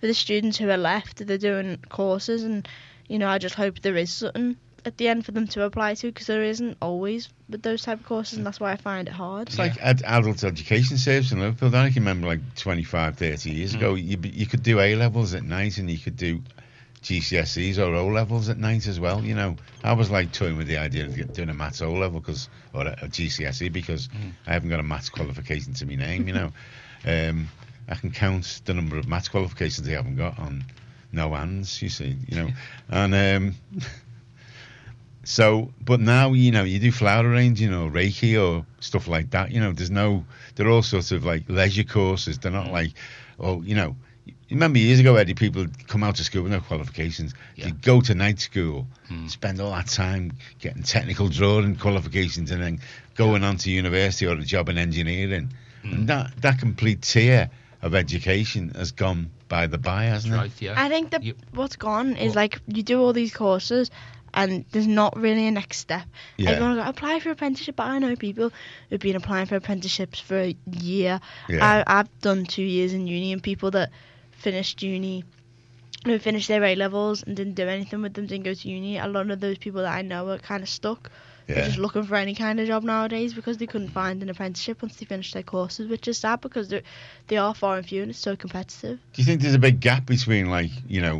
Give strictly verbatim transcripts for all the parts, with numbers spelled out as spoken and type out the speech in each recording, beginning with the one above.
for the students who are left, they're doing courses, and you know, I just hope there is something at the end for them to apply to, because there isn't always with those type of courses, and that's why I find it hard. It's like ad- adult education service in Liverpool. I can remember like twenty-five, thirty years mm. ago, you you could do A levels at night, and you could do G C S Es or O levels at night as well. You know, I was like toying with the idea of doing a maths O level because, or a, a G C S E, because mm. I haven't got a maths qualification to my name. You know, um, I can count the number of maths qualifications I haven't got on no hands. You see, you know, and. Um, So, but now, you know, you do flower arranging or Reiki or stuff like that, you know, there's no, they're all sorts of like leisure courses. They're not like, oh, you know, you remember years ago, Eddie, people come out of school with no qualifications. Yeah. You go to night school, mm. spend all that time getting technical drawing qualifications and then going on to university or a job in engineering. Mm. And that, that complete tier of education has gone by the by, hasn't That's it? Right, yeah. I think that you, what's gone is, like, you do all these courses, and there's not really a next step. Yeah. Everyone go, apply for apprenticeship. But I know people who've been applying for apprenticeships for a year. Yeah. I, I've done two years in uni, and people that finished uni, who finished their A levels and didn't do anything with them, didn't go to uni. A lot of those people that I know are kind of stuck. Yeah. They're just looking for any kind of job nowadays because they couldn't find an apprenticeship once they finished their courses, which is sad because they they are far and few and it's so competitive. Do you think there's a big gap between, like, you know,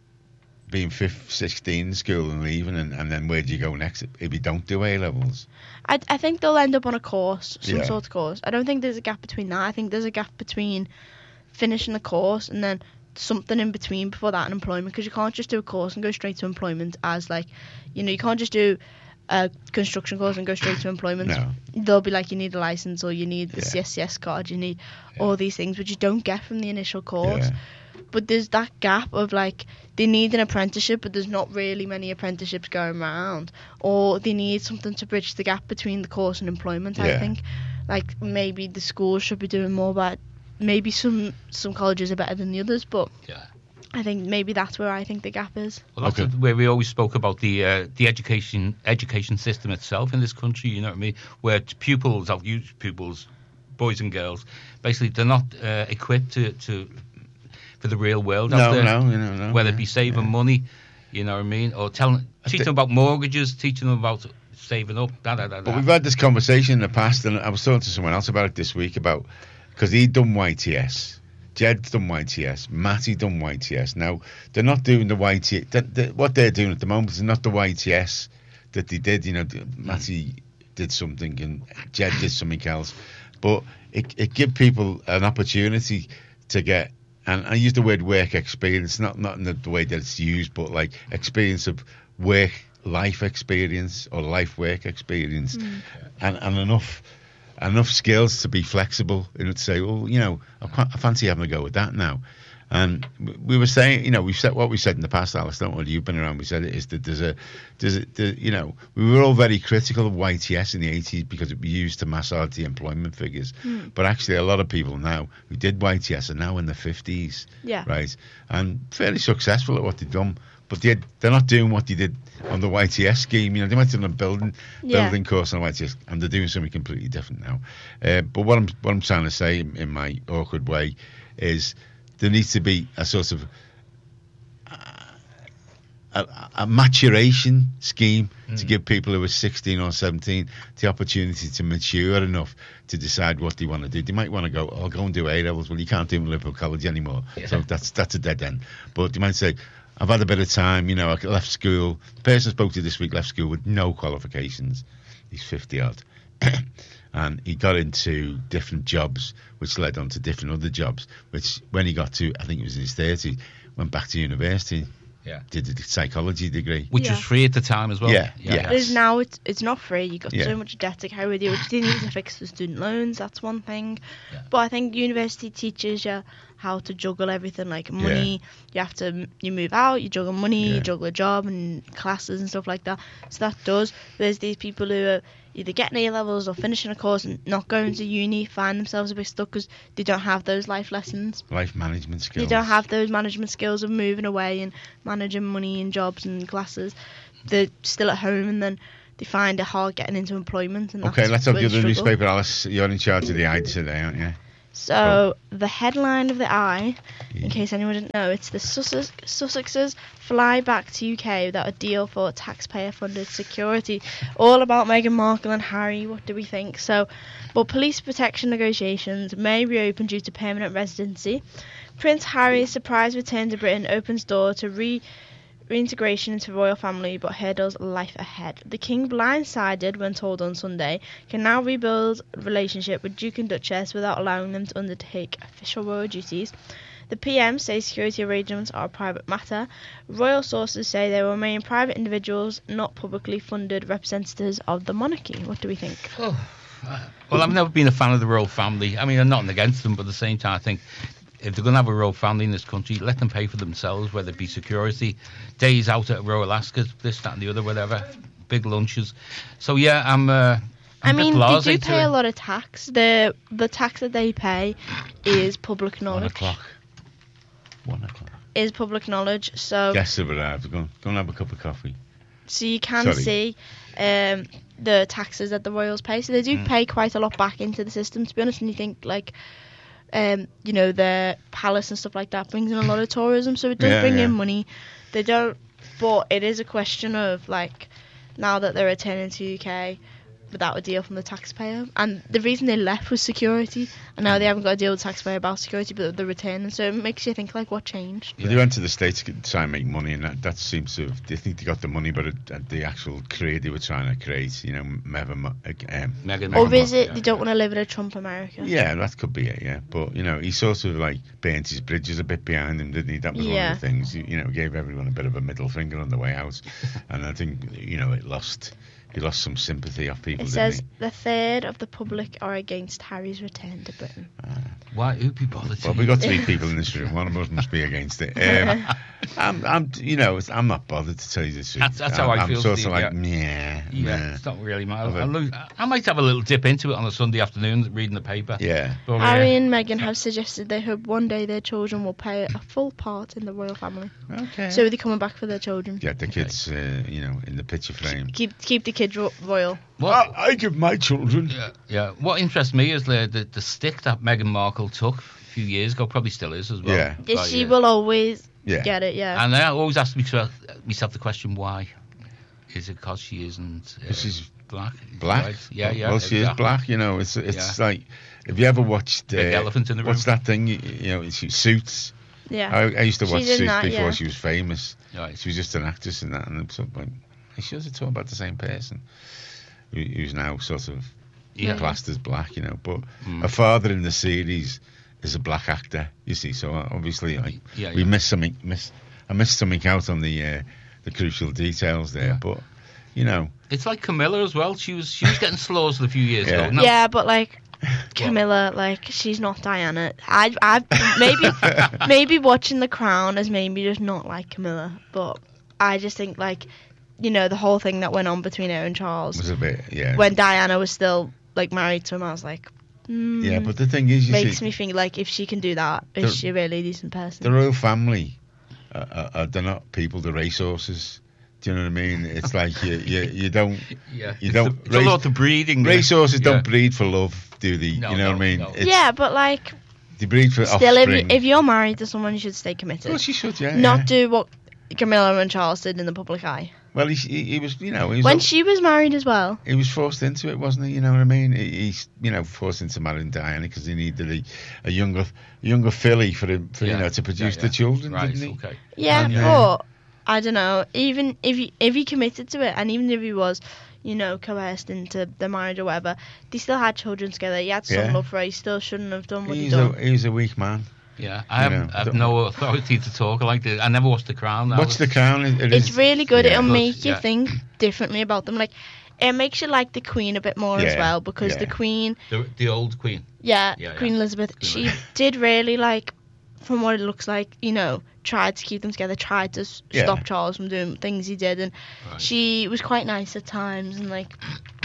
being fifth, sixteen in school and leaving, and, and then where do you go next if you don't do A levels? I, I think they'll end up on a course, some Yeah. sort of course. I don't think there's a gap between that. I think there's a gap between finishing the course and then something in between before that and employment, because you can't just do a course and go straight to employment as, like, you know, you can't just do a construction course and go straight to employment. No. They'll be like, you need a license or you need the Yeah. C S C S card, you need Yeah. all these things, which you don't get from the initial course. Yeah. But there's that gap of, like, they need an apprenticeship, but there's not really many apprenticeships going around. Or they need something to bridge the gap between the course and employment, I Yeah. think. Like, maybe the schools should be doing more, but maybe some, some colleges are better than the others, but yeah. I think maybe that's where I think the gap is. Well, that's Okay. where we always spoke about the uh, the education education system itself in this country, you know what I mean? Where pupils, I'll use pupils, boys and girls, basically they're not uh, equipped to, to for the real world out No, there. no, no, no. Whether yeah, it be saving yeah. money, you know what I mean, or telling, I teaching thi- them about mortgages, teaching them about saving up, da da da da. But we've had this conversation in the past, and I was talking to someone else about it this week, about, because he'd done Y T S. Jed's done Y T S. Matty done Y T S. Now, they're not doing the Y T S. The, the, what they're doing at the moment is not the Y T S that they did. You know, the, Matty did something and Jed did something else. But it, it gives people an opportunity to get, and I use the word work experience, not, not in the, the way that it's used, but like experience of work, life experience or life work experience, Mm. and, and enough enough skills to be flexible and to say, well, you know, I, quite, I fancy having a go at that now. And we were saying, you know, we've said what we said in the past, Alice, don't worry, you've been around, we said it is that there's a, there's a, there, you know, we were all very critical of Y T S in the eighties because it was used to massage the employment figures. Mm. But actually a lot of people now who did Y T S are now in their fifties, Yeah. right? And fairly successful at what they've done. But they, they're not doing what they did on the Y T S scheme. You know, they went on a building Yeah. building course on Y T S, and they're doing something completely different now. Uh, but what I'm what I'm trying to say in, in my awkward way is there needs to be a sort of uh, a, a maturation scheme mm. to give people who are sixteen or seventeen the opportunity to mature enough to decide what they want to do. They might want to go, I'll go and do A levels. Well, you can't do them in Liverpool College anymore, yeah. so that's that's a dead end. But they might say, I've had a bit of time, you know, I left school. The person I spoke to this week left school with no qualifications. He's fifty odd. And he got into different jobs, which led on to different other jobs, which when he got to, I think it was in his thirties, went back to university, yeah, did a psychology degree. Which Yeah. was free at the time as well. Yeah, yeah. Whereas now it's it's not free. You've got Yeah. so much debt to carry with you, which they need to fix the student loans. That's one thing. Yeah. But I think university teaches you how to juggle everything, like money. You have to you move out, you juggle money, Yeah. you juggle a job and classes and stuff like that. So that does. There's these people who are either getting A levels or finishing a course and not going to uni, find themselves a bit stuck because they don't have those life lessons. Life management skills. They don't have those management skills of moving away and managing money and jobs and classes. They're still at home and then they find it hard getting into employment. And Okay, that's let's have where the they other struggle. newspaper, Alice. You're in charge of the I D today, aren't you? So the headline of the Eye, Yeah. in case anyone didn't know, it's the Sussex, Sussexes fly back to U K without a deal for taxpayer-funded security. All about Meghan Markle and Harry. What do we think? So, but police protection negotiations may reopen due to permanent residency. Prince Harry's surprise return to Britain opens door to re. reintegration into royal family, but hurdles life ahead. The king, blindsided when told on Sunday, can now rebuild relationship with Duke and Duchess without allowing them to undertake official royal duties. The P M says security arrangements are a private matter. Royal sources say they will remain private individuals, not publicly funded representatives of the monarchy. What do we think? Oh, uh, well, I've never been a fan of the royal family. I mean, I'm not against them, but at the same time, I think if they're going to have a royal family in this country, let them pay for themselves, whether it be security, days out at Royal Ascot, this, that, and the other, whatever, big lunches. So yeah, I'm. Uh, I'm I mean, a bit they blasé do to pay it. a lot of tax. The the tax that they pay is public One knowledge. o'clock. One o'clock. Is public knowledge. So Guests have arrived. Go, go and have a cup of coffee. so you can Sorry. see um, the taxes that the royals pay. So they do Mm. pay quite a lot back into the system. To be honest, and you think like. Um, you know, the palace and stuff like that brings in a lot of tourism, so it does Yeah, bring yeah. in money. They don't, but it is a question of like, now that they're returning to U K without a deal from the taxpayer, and the reason they left was security, and now they haven't got a deal with the taxpayer about security, but they're returning, so it makes you think like, what changed? But they went to the States to try and make money, and that, that seems to have, they think they got the money, but it, uh, the actual career they were trying to create, you know, Meghan, Mo- uh, um, Meghan Or Meghan is it yeah. they don't want to live in a Trump America? yeah, that could be it, yeah. But, you know, he sort of, like, burnt his bridges a bit behind him, didn't he? That was one Yeah. of the things, you, you know, gave everyone a bit of a middle finger on the way out. And I think, you know, it lost, he lost some sympathy off people, It didn't says he? the third of the public are against Harry's return to Britain. Why? Who'd be bothered? to Well, we've got three people in this room. One of us must be against it. Um, I'm, I'm, you know, it's- I'm not bothered to tell you the truth. That's- that's how I'm, I I'm feel, sort Steve, of like, yeah. meh, Yeah, meh. it's not really my. Have a- I, lo- I might have a little dip into it on a Sunday afternoon, reading the paper. Yeah. But, uh, Harry and Meghan have suggested they hope one day their children will play a full part in the royal family. Okay. So they're coming back for their children. Get the kids, uh, you know, in the picture frame. Keep keep the kids ro- royal. what, I, I give my children. yeah, yeah. What interests me is the, the the stick that Meghan Markle took a few years ago, probably still is as well. Yeah. Yes, Like, she uh, will always Yeah. get it. Yeah. And I always ask myself, myself the question, why? Is it because she isn't uh, She's black? Black. Right? Yeah, yeah. Well, she is exactly. black. You know, it's it's Yeah. like, have you ever watched? Big uh, elephant in the What's room. that thing? You, you know, she, Suits. yeah. I, I used to She's watch in Suits that, before yeah. she was famous. Right. She was just an actress in that, and it's sort of like, she was talking about the same person, who, who's now sort of Yeah. classed as black. You know, but Mm. her father in the series is a black actor. You see, so obviously, like, Yeah, we yeah. missed something. Miss, I missed something out on the uh, the crucial details there, Yeah. but you know. It's like Camilla as well. She was she was getting slaughtered a few years Yeah. ago. No, Yeah, but like Camilla, like she's not Diana. I I maybe maybe watching The Crown has made me just not like Camilla, but I just think like you know the whole thing that went on between her and Charles was a bit, yeah. when Diana was still like married to him. I was like, mm, yeah, but the thing is, you makes see, me think like if she can do that, The- is she really a decent person? the royal family, uh, uh, uh, they're not people, they're racehorses. Do you know what I mean? It's like you, you, you don't, yeah. you It's don't. a, it's a lot of breeding. there. Racehorses Yeah. don't breed for love, do they? No, you know no, what I mean? no. It's- Yeah, but like they breed for still, if, offspring. you, if you're married to someone, you should stay Of committed. course, you should, yeah. Not yeah. do what Camilla and Charles did in the public eye. Well, he, he, he was, you know, he was, When al- she was married as well. he was forced into it, wasn't he? You know what I mean? He, he's, you know, forced into marrying Diana because he needed a, a younger, a younger filly for him, for Yeah. you know, to produce Yeah, the yeah. children, Right. didn't he? Okay. Yeah, And, uh, but I don't know. Even if he if he committed to it, and even if he was, you know, coerced into the marriage or whatever, they still had children together. He had some Yeah. love for her. He still shouldn't have done what he He's done. a, he's a weak man. Yeah, I have, You know, I have don't- no authority to talk like this. I never watched The Crown. I Watch was- The Crown. It, it It's is- really good. yeah. It'll Good, make you yeah. think differently about them. Like, it makes you like the Queen a bit more as Yeah, well because yeah. the Queen, the, the old Queen. yeah, Yeah, Queen yeah. Elizabeth, Queen she Elizabeth. did really like, from what it looks like, you know, tried to keep them together, tried to s Yeah. stop Charles from doing things he did, and Right. she was quite nice at times, and like.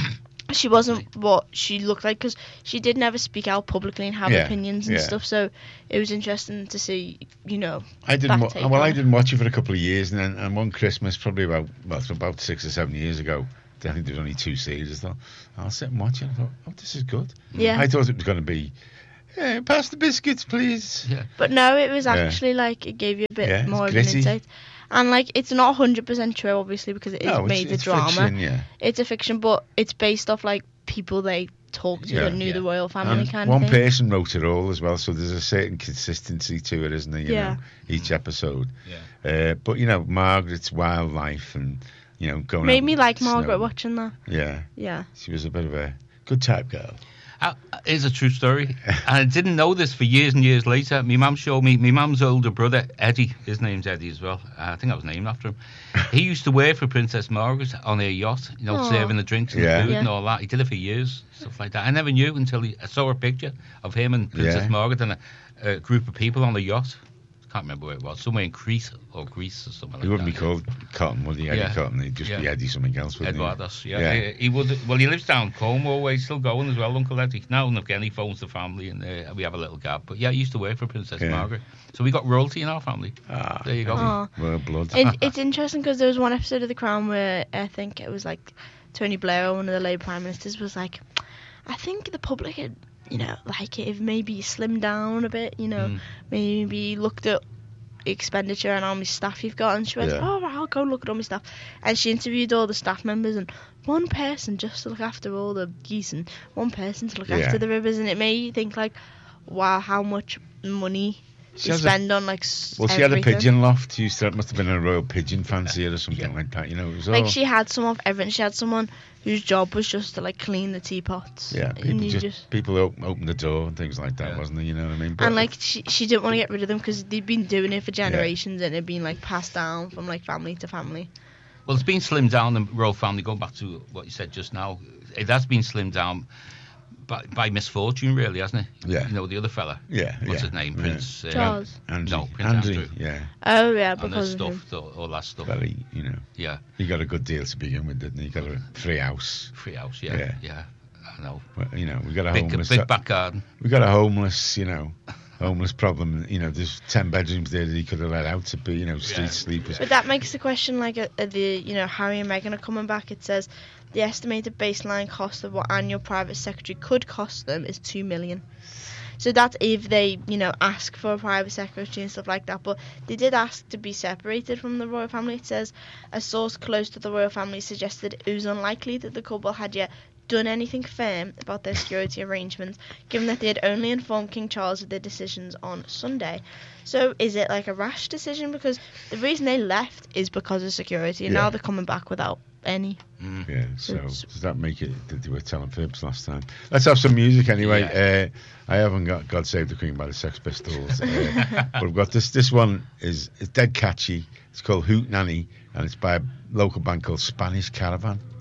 She wasn't what she looked like because she did never speak out publicly and have Yeah, opinions and yeah. stuff. So it was interesting to see, you know. I didn't. that Wa- take well, on I it. didn't watch it for a couple of years, and then and one Christmas, probably about well, it's about six or seven years ago. I think there was only two series. I thought I'll sit and watch it. I thought, oh, this is good. Yeah. I thought it was going to be Yeah, pass the biscuits, please. Yeah. But no, it was Yeah. actually like it gave you a bit Yeah, it's more of an gritty. insight. And like it's not one hundred percent true, obviously, because it is No, it's, made it's a drama. fiction, yeah. It's a fiction, but it's based off like people they talked to Yeah. that knew Yeah. the royal family And kind one of thing. person wrote it all as well, so there's a certain consistency to it, isn't there? You Yeah. know, each episode. Yeah. Uh, but you know, Margaret's wildlife and you know going. Made out me with like snow. Margaret watching that. Yeah, Yeah. she was a bit of a good type girl. Uh, it's a true story. And I didn't know this for years and years later. My mum showed me, my mum's older brother, Eddie, his name's Eddie as well. Uh, I think I was named after him. He used to work for Princess Margaret on her yacht, you know, Aw. serving the drinks and Yeah. the food Yeah. and all that. He did it for years, stuff like that. I never knew until he, I saw a picture of him and Princess Yeah. Margaret and a, a group of people on the yacht. Can't remember where it was, somewhere in Crete or Greece or something He like wouldn't that. be called Cotton, would he? Eddie Yeah. Cotton. He'd just be Yeah. Eddie something else, wouldn't Edwardos, he? yeah. He, he would. Well, he lives down Cornwall way, still going as well, Uncle Eddie. Now and again, he phones the family, and uh, we have a little gap. But yeah, he used to work for Princess Yeah. Margaret, so we got royalty in our family. Ah, There you go. Aw. Royal blood. It, it's interesting because there was one episode of The Crown where I think it was like Tony Blair, one of the Labour Prime Ministers, was like, I think the public had, you know, like it if maybe you slimmed down a bit, you know, Mm. maybe looked at expenditure and how many staff you've got, and she went, Yeah. oh, right, I'll go look at all my staff. And she interviewed all the staff members, and one person just to look after all the geese and one person to look Yeah. after the rivers, and it made you think like, wow, how much money She you has a- spend on like s- Well, she had a everything. pigeon loft. She used to, must have been a royal pigeon fancier or something Yeah. like that. You know, it was Like all. she had some of everything. She had someone whose job was just to like clean the teapots. yeah, and people you just, just people open, open the door and things like that, Yeah. wasn't there? You know what I mean? But and like she she didn't want to get rid of them because they'd been doing it for generations and it'd been like passed down from like family to family. Well, it's been slimmed down, the royal family, going back to what you said just now, it has been slimmed down by, by misfortune, really, hasn't it? Yeah. You know, the other fella. yeah, What's yeah, his name? yeah. Prince... Uh, Charles. Andrew, No, Prince Andrew, Andrew. yeah, Oh yeah, And the because of him. stuff, all, all that stuff. well, he, you know, Yeah. he got a good deal to begin with, didn't he? He got a free house. Free house, yeah. Yeah. Yeah. I know. Well, you know, we got a Big, homeless. big back garden. We got a homeless, you know, homeless problem. You know, there's ten bedrooms there that he could have let out to be, you know, street Yeah. sleepers. But that makes the question like uh, uh, the you know Harry and Meghan are coming back. It says the estimated baseline cost of what annual private secretary could cost them is two million. So that's if they you know ask for a private secretary and stuff like that. But they did ask to be separated from the royal family. It says a source close to the royal family suggested it was unlikely that the couple had yet done anything firm about their security arrangements, given that they had only informed King Charles of their decisions on Sunday. So is it like a rash decision? Because the reason they left is because of security, and Yeah. now they're coming back without any. Mm. Yeah, so It's- does that make it that they were telling fibs last time? Let's have some music anyway. Uh, I haven't got God Save the Queen by the Sex Pistols, uh, but we've got this. This one is it's dead catchy. It's called Hoot Nanny, and it's by a local band called Spanish Caravan.